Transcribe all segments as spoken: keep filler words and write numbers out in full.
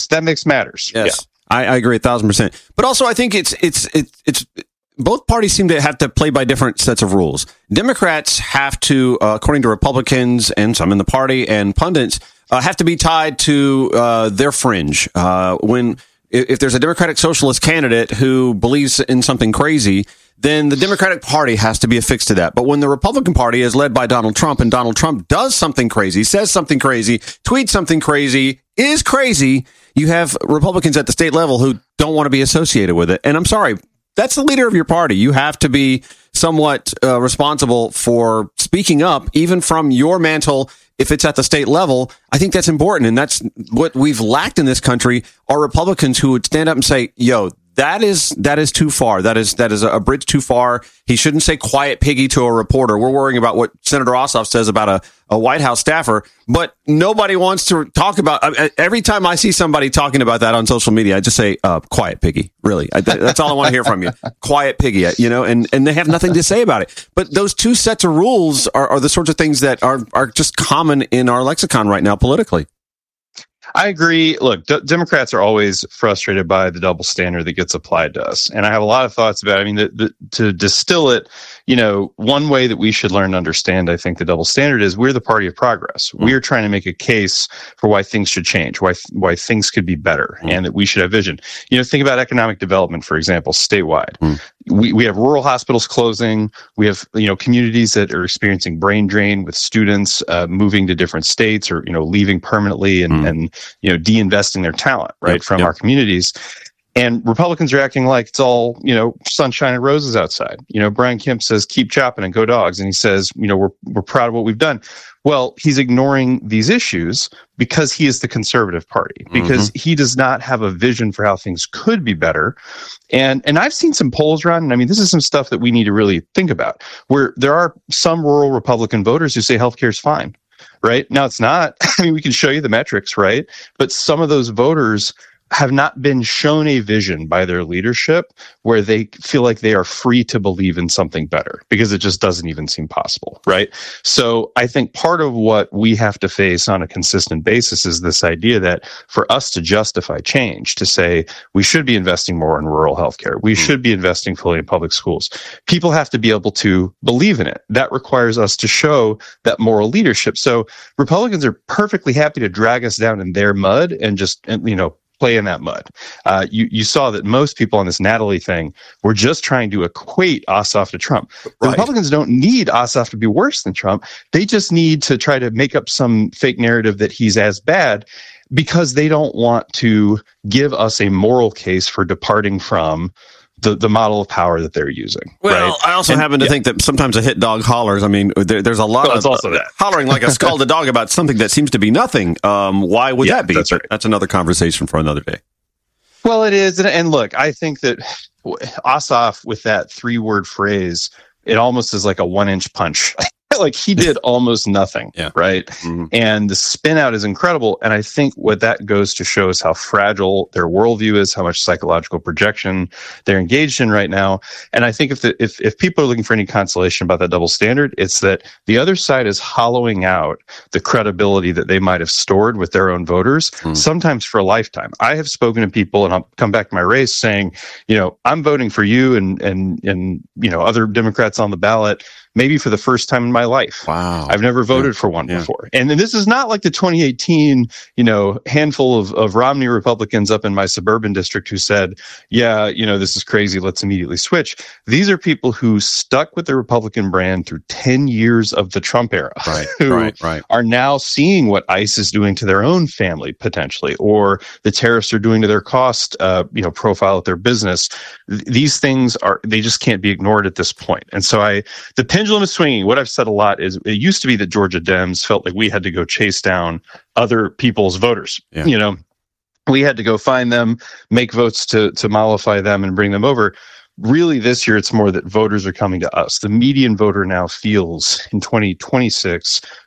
that mix matters. Yes, yeah. I, I agree a thousand percent. But also, I think it's it's it's it's both parties seem to have to play by different sets of rules. Democrats have to, uh, according to Republicans and some in the party and pundits, uh, have to be tied to uh, their fringe. Uh, when if there's a Democratic Socialist candidate who believes in something crazy, then the Democratic Party has to be affixed to that. But when the Republican Party is led by Donald Trump and Donald Trump does something crazy, says something crazy, tweets something crazy, is crazy, you have Republicans at the state level who don't want to be associated with it. And I'm sorry, that's the leader of your party. You have to be somewhat uh, responsible for speaking up, even from your mantle, if it's at the state level. I think that's important. And that's what we've lacked in this country, are Republicans who would stand up and say, yo, that is that is too far. That is that is a bridge too far. He shouldn't say quiet piggy to a reporter. We're worrying about what Senator Ossoff says about a, a White House staffer, but nobody wants to talk about. Uh, every time I see somebody talking about that on social media, I just say, uh, quiet piggy. Really, I, that's all I want to hear from you. Quiet piggy, you know, and, and they have nothing to say about it. But those two sets of rules are, are the sorts of things that are, are just common in our lexicon right now politically. I agree. Look, d- Democrats are always frustrated by the double standard that gets applied to us. And I have a lot of thoughts about it. I mean, the, the, to distill it, you know, one way that we should learn to understand, I think, the double standard is we're the party of progress. Mm. We're trying to make a case for why things should change, why why things could be better, mm. and that we should have vision. You know, think about economic development, for example, statewide. Mm. We we have rural hospitals closing. We have, you know, communities that are experiencing brain drain with students uh, moving to different states or, you know, leaving permanently and, mm. and you know, de-investing their talent, right, yep, from yep. our communities. And Republicans are acting like it's all, you know, sunshine and roses outside. You know, Brian Kemp says, keep chopping and go dogs. And he says, you know, we're we're proud of what we've done. Well, he's ignoring these issues because he is the conservative party, because mm-hmm. he does not have a vision for how things could be better. And and I've seen some polls run, and I mean, this is some stuff that we need to really think about, where there are some rural Republican voters who say healthcare is fine. Right? Now, it's not. I mean, we can show you the metrics, right? But some of those voters have not been shown a vision by their leadership where they feel like they are free to believe in something better, because it just doesn't even seem possible, right? So I think part of what we have to face on a consistent basis is this idea that for us to justify change, to say we should be investing more in rural healthcare, we should be investing fully in public schools, people have to be able to believe in it. That requires us to show that moral leadership. So Republicans are perfectly happy to drag us down in their mud and just, you know, play in that mud. Uh, you, you saw that most people on this Natalie thing were just trying to equate Ossoff to Trump. The right. Republicans don't need Ossoff to be worse than Trump. They just need to try to make up some fake narrative that he's as bad, because they don't want to give us a moral case for departing from the, the model of power that they're using. Well, right? I also and, happen to yeah. think that sometimes a hit dog hollers. I mean, there, there's a lot well, of also that. hollering like a scalded dog about something that seems to be nothing. Um, why would yeah, that be? That's, right. That's another conversation for another day. Well, it is. And, and look, I think that Ossoff, with that three-word phrase, it almost is like a one-inch punch. Like, he did almost nothing, yeah. right? Mm-hmm. And the spin out is incredible. And I think what that goes to show is how fragile their worldview is, how much psychological projection they're engaged in right now. And I think if the, if if people are looking for any consolation about that double standard, it's that the other side is hollowing out the credibility that they might have stored with their own voters, mm. sometimes for a lifetime. I have spoken to people, and I'll come back to my race, saying, you know, I'm voting for you and and and you know, other Democrats on the ballot, maybe for the first time in my life. Wow. I've never voted yeah. for one yeah. before. And, and this is not like the twenty eighteen, you know, handful of, of Romney Republicans up in my suburban district who said, yeah, you know, this is crazy, let's immediately switch. These are people who stuck with the Republican brand through ten years of the Trump era, right, who right, right. are now seeing what ICE is doing to their own family, potentially, or the tariffs are doing to their cost, uh, you know, profile at their business. Th- these things are, they just can't be ignored at this point. And so I, the pendulum is swinging. What I've said a lot is, it used to be that Georgia Dems felt like we had to go chase down other people's voters. Yeah. You know, we had to go find them, make votes to to mollify them and bring them over. Really, this year, it's more that voters are coming to us. The median voter now feels in twenty twenty-six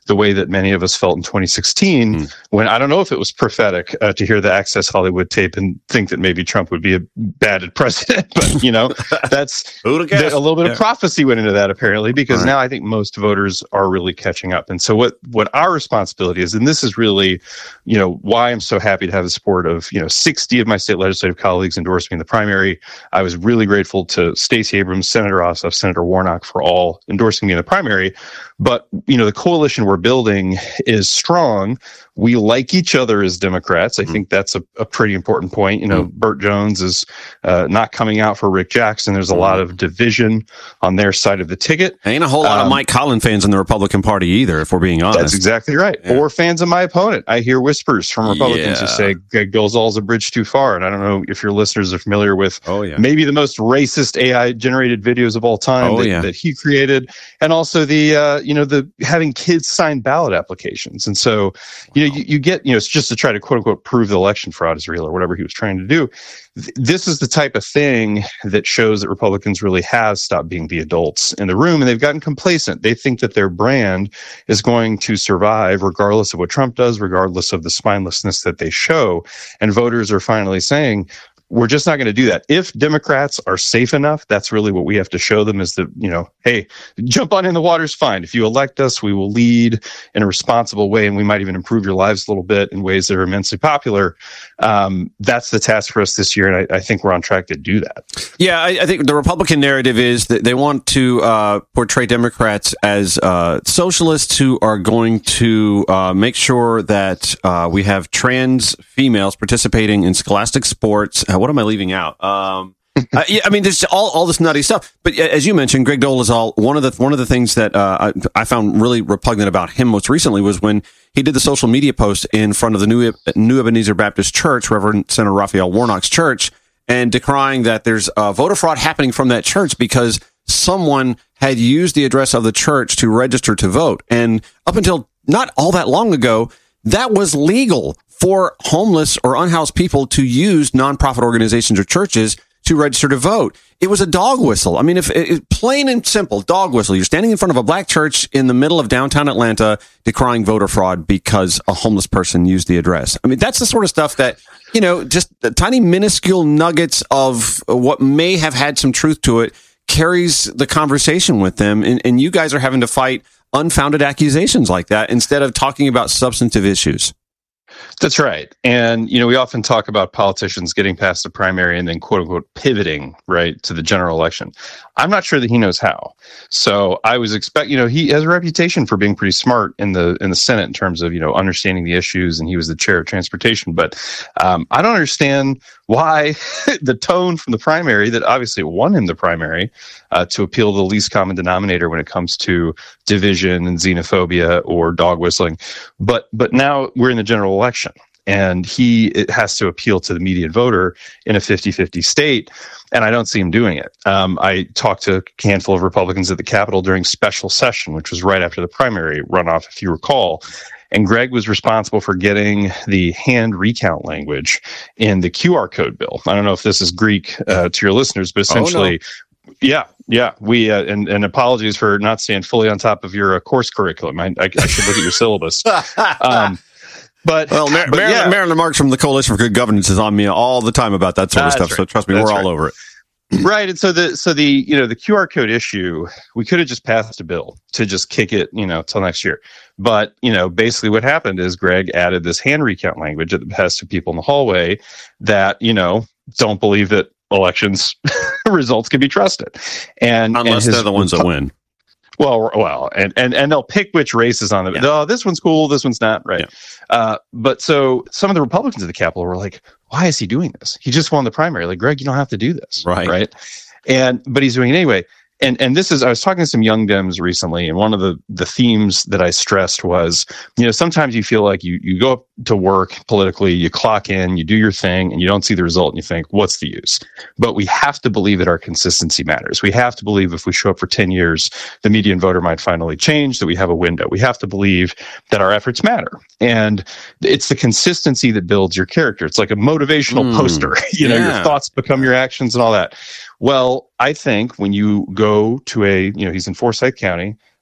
the way that many of us felt in twenty sixteen, mm. when I don't know if it was prophetic uh, to hear the Access Hollywood tape and think that maybe Trump would be a bad president. But, you know, that's a little bit yeah. of prophecy went into that, apparently, because right. now I think most voters are really catching up. And so what, what our responsibility is, and this is really, you know, why I'm so happy to have the support of, you know, sixty of my state legislative colleagues endorse me in the primary. I was really grateful to Stacey Abrams, Senator Ossoff, Senator Warnock for all endorsing me in the primary. But, you know, the coalition we're building is strong. We like each other as Democrats. I mm. think that's a, a pretty important point. You know, mm. Burt Jones is uh, not coming out for Rick Jackson. There's a mm. lot of division on their side of the ticket. Ain't a whole lot um, of Mike Collin fans in the Republican Party either, if we're being honest. That's exactly right. Yeah. Or fans of my opponent. I hear whispers from Republicans yeah. who say Greg Dolezal's a bridge too far. And I don't know if your listeners are familiar with oh, yeah. maybe the most racist A I-generated videos of all time oh, that, yeah. that he created, and also the uh, you know the having kids sign ballot applications. And so you know you, you get you know it's just to try to quote unquote prove the election fraud is real or whatever he was trying to do. This is the type of thing that shows that Republicans really have stopped being the adults in the room, and they've gotten complacent. They think that their brand is going to survive regardless of what Trump does, regardless of the spinelessness that they show. And voters are finally saying, we're just not going to do that. If Democrats are safe enough, that's really what we have to show them is that, you know, hey, jump on in the water's fine. If you elect us, we will lead in a responsible way, and we might even improve your lives a little bit in ways that are immensely popular. Um, that's the task for us this year, and I, I think we're on track to do that. Yeah, I, I think the Republican narrative is that they want to uh, portray Democrats as uh, socialists who are going to uh, make sure that uh, we have trans females participating in scholastic sports. Uh, what am I leaving out? Um, I, yeah, I mean, there's all, all this nutty stuff. But as you mentioned, Greg Dolezal, one of the one of the things that uh, I, I found really repugnant about him most recently was when he did the social media post in front of the New, New Ebenezer Baptist Church, Reverend Senator Raphael Warnock's church, and decrying that there's uh, voter fraud happening from that church because someone had used the address of the church to register to vote. And up until not all that long ago, that was legal for homeless or unhoused people to use nonprofit organizations or churches to register to vote. It was a dog whistle. I mean, if it, plain and simple, dog whistle. You're standing in front of a black church in the middle of downtown Atlanta decrying voter fraud because a homeless person used the address. I mean, that's the sort of stuff that, you know, just the tiny minuscule nuggets of what may have had some truth to it carries the conversation with them. And, and you guys are having to fight unfounded accusations like that instead of talking about substantive issues. That's right. And, you know, we often talk about politicians getting past the primary and then, quote unquote, pivoting, right, to the general election. I'm not sure that he knows how. So I was expect, you know, he has a reputation for being pretty smart in the in the Senate in terms of, you know, understanding the issues. And he was the chair of transportation. But um, I don't understand why the tone from the primary that obviously won him the primary uh, to appeal to the least common denominator when it comes to division and xenophobia or dog whistling. But but now we're in the general election, and he it has to appeal to the median voter in a fifty-fifty state, and I don't see him doing it. Um, I talked to a handful of Republicans at the Capitol during special session, which was right after the primary runoff, if you recall. And Greg was responsible for getting the hand recount language in the Q R code bill. I don't know if this is Greek uh, to your listeners, but essentially, oh, no. yeah, yeah. We uh, and, and apologies for not staying fully on top of your uh, course curriculum. I, I, I should look at your syllabus. Um, But, well, Mar- but Marilyn, yeah. Marilyn Marks from the Coalition for Good Governance is on me all the time about that sort of That's stuff. right. So trust me, That's we're right. all over it. Right. And so the so the you know the Q R code issue, we could have just passed a bill to just kick it, you know, till next year. But, you know, basically what happened is Greg added this hand recount language at the behest of people in the hallway that, you know, don't believe that elections results can be trusted. And unless and his, they're the ones that win. Well, well, and, and, and they'll pick which races on them. Yeah. Oh, this one's cool. This one's not. Right. Yeah. Uh, but so some of the Republicans at the Capitol were like, why is he doing this? He just won the primary. Like, Greg, you don't have to do this. Right. Right. And, but he's doing it anyway. And and this is, I was talking to some young Dems recently, and one of the, the themes that I stressed was, you know, sometimes you feel like you, you go up to work politically, you clock in, you do your thing, and you don't see the result, and you think, what's the use? But we have to believe that our consistency matters. We have to believe if we show up for ten years, the median voter might finally change, that we have a window. We have to believe that our efforts matter. And it's the consistency that builds your character. It's like a motivational mm, poster. You know, yeah. Your thoughts become your actions and all that. Well, I think when you go to a, you know, he's in Forsyth County,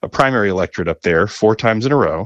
a primary electorate up there four times in a row,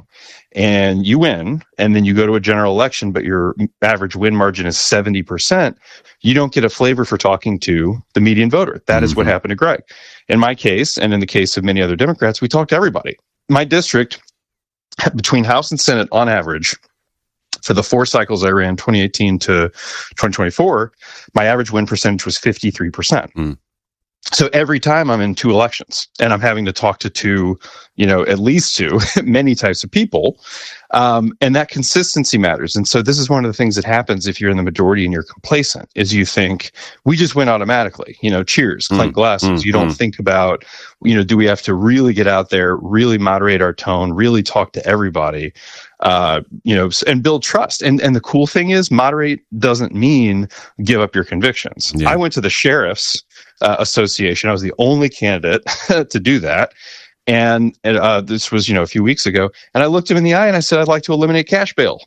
and you win, and then you go to a general election, but your average win margin is seventy percent, you don't get a flavor for talking to the median voter. That mm-hmm. is what happened to Greg. In my case, and in the case of many other Democrats, we talked to everybody. My district, between House and Senate on average, for the four cycles I ran, twenty eighteen to twenty twenty-four, my average win percentage was fifty-three percent. Mm. So every time I'm in two elections and I'm having to talk to two, you know, at least two, many types of people, um, and that consistency matters. And so this is one of the things that happens if you're in the majority and you're complacent, is you think we just win automatically, you know, cheers, clink mm, glasses. Mm, you don't mm. think about, you know, do we have to really get out there, really moderate our tone, really talk to everybody, uh, you know, and build trust. And and the cool thing is, moderate doesn't mean give up your convictions. Yeah. I went to the sheriff's uh, association. I was the only candidate to do that. And uh, this was, you know, a few weeks ago. And I looked him in the eye and I said, I'd like to eliminate cash bail.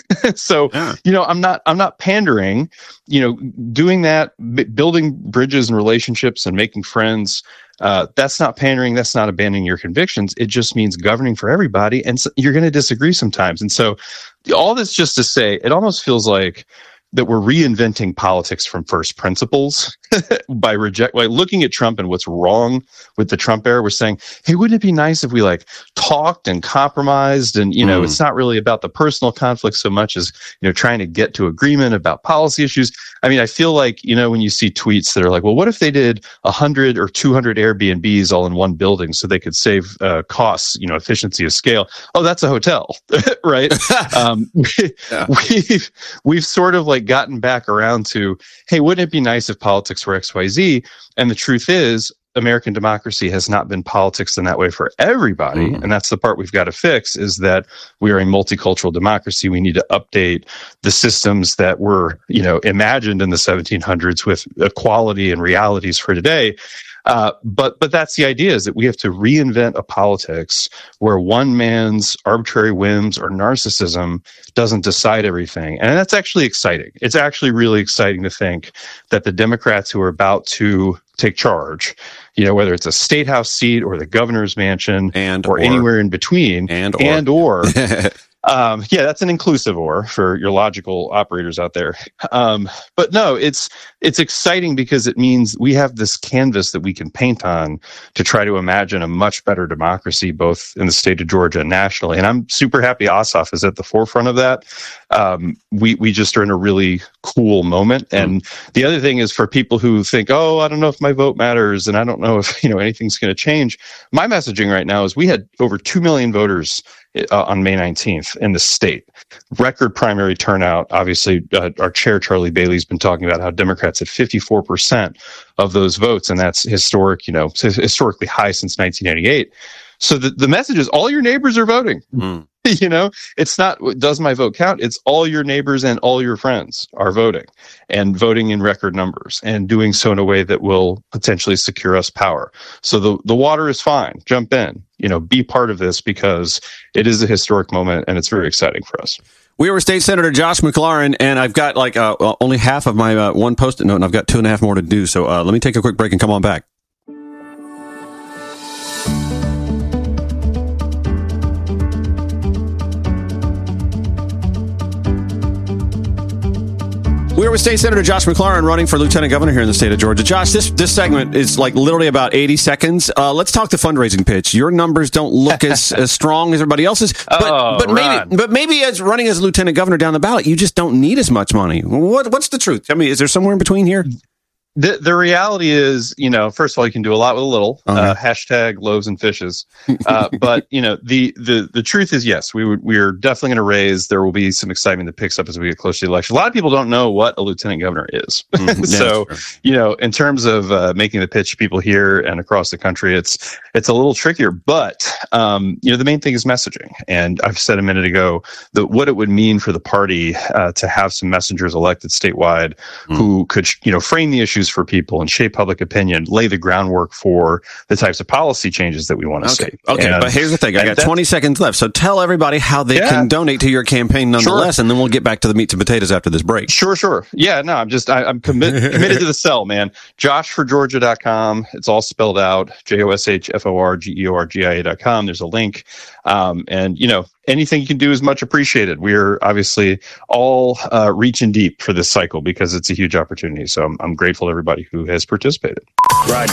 So, yeah. you know, I'm not, I'm not pandering, you know, doing that, b- building bridges and relationships and making friends. Uh, that's not pandering. That's not abandoning your convictions. It just means governing for everybody. And so you're going to disagree sometimes. And so all this just to say, it almost feels like that we're reinventing politics from first principles by reject, by looking at Trump and what's wrong with the Trump era. We're saying, hey, wouldn't it be nice if we like talked and compromised? And, you know, mm. it's not really about the personal conflict so much as, you know, trying to get to agreement about policy issues. I mean, I feel like, you know, when you see tweets that are like, well, what if they did a hundred or two hundred Airbnbs all in one building so they could save uh, costs, you know, efficiency of scale? Oh, that's a hotel, right? um, we, yeah. We've, we've sort of like gotten back around to, hey, wouldn't it be nice if politics were X Y Z? And the truth is, American democracy has not been politics in that way for everybody. Mm. And that's the part we've got to fix, is that we are a multicultural democracy. We need to update the systems that were, you know, imagined in the seventeen hundreds with equality and realities for today. Uh, but but that's the idea, is that we have to reinvent a politics where one man's arbitrary whims or narcissism doesn't decide everything. And that's actually exciting. It's actually really exciting to think that the Democrats who are about to take charge, you know, whether it's a state house seat or the governor's mansion and or, or anywhere in between, and or, and or Um, yeah, that's an inclusive or for your logical operators out there. Um, but no, it's it's exciting because it means we have this canvas that we can paint on to try to imagine a much better democracy, both in the state of Georgia and nationally. And I'm super happy Ossoff is at the forefront of that. Um, we we just are in a really cool moment. And mm. the other thing is, for people who think, oh, I don't know if my vote matters, and I don't know if, you know, anything's going to change. My messaging right now is we had over two million voters Uh, on May nineteenth in the state. Record primary turnout. Obviously, uh, our chair, Charlie Bailey's been talking about how Democrats had fifty-four percent of those votes, and that's historic, you know, historically high since nineteen eighty-eight. So the, the message is all your neighbors are voting. Mm. You know, it's not, does my vote count? It's all your neighbors and all your friends are voting, and voting in record numbers, and doing so in a way that will potentially secure us power. So the, the water is fine. Jump in, you know, be part of this, because it is a historic moment and it's very exciting for us. We were State Senator Josh McLaurin, and I've got like uh, only half of my uh, one post-it note, and I've got two and a half more to do. So uh, let me take a quick break and come on back. We are with State Senator Josh McLaurin, running for Lieutenant Governor here in the state of Georgia. Josh, this this segment is like literally about eighty seconds. Uh, let's talk the fundraising pitch. Your numbers don't look as, as strong as everybody else's, but oh, but maybe but maybe as running as Lieutenant Governor down the ballot, you just don't need as much money. What what's the truth? Tell me, is there somewhere in between here? The the reality is, you know, first of all, you can do a lot with a little. Uh-huh. Uh, hashtag loaves and fishes. Uh, but you know, the the the truth is, yes, we would we are definitely going to raise. There will be some excitement that picks up as we get close to the election. A lot of people don't know what a lieutenant governor is. Mm-hmm. So, yeah, you know, in terms of uh, making the pitch to people here and across the country, it's it's a little trickier. But um, you know, the main thing is messaging. And I've said a minute ago that what it would mean for the party uh, to have some messengers elected statewide mm. who could, you know, frame the issue issues for people and shape public opinion, lay the groundwork for the types of policy changes that we want to okay. see. Okay, and, but here's the thing. I got twenty seconds left. So tell everybody how they yeah. can donate to your campaign nonetheless, Sure. and then we'll get back to the meats and potatoes after this break. Sure, sure. Yeah, no, I'm just, I, I'm commi- committed to the cell, man. josh for georgia dot com. It's all spelled out. J O S H F O R G E O R G I A dot com. There's a link. Um, and, you know, anything you can do is much appreciated. We're obviously all uh, reaching deep for this cycle because it's a huge opportunity. So I'm, I'm grateful to everybody who has participated. Right.